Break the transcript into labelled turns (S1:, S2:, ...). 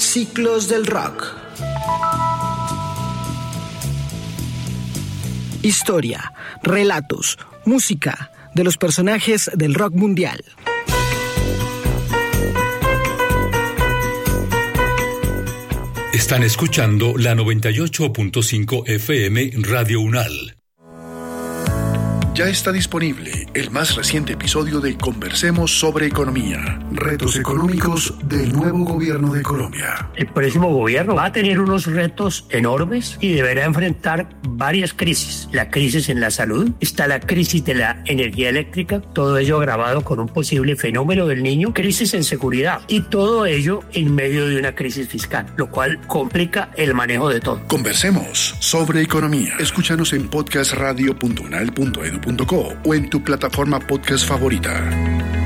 S1: Ciclos del Rock. Historia, relatos, música de los personajes del rock mundial.
S2: Están escuchando la 98.5 FM Radio Unal.
S3: Ya está disponible el más reciente episodio de Conversemos sobre Economía. Retos económicos del nuevo gobierno de Colombia.
S4: El próximo gobierno va a tener unos retos enormes y deberá enfrentar varias crisis. La crisis en la salud, está la crisis de la energía eléctrica, todo ello agravado con un posible fenómeno del Niño, crisis en seguridad y todo ello en medio de una crisis fiscal, lo cual complica el manejo de todo.
S3: Conversemos sobre Economía. Escúchanos en podcastradio.unal.edu.co o en tu plataforma podcast favorita.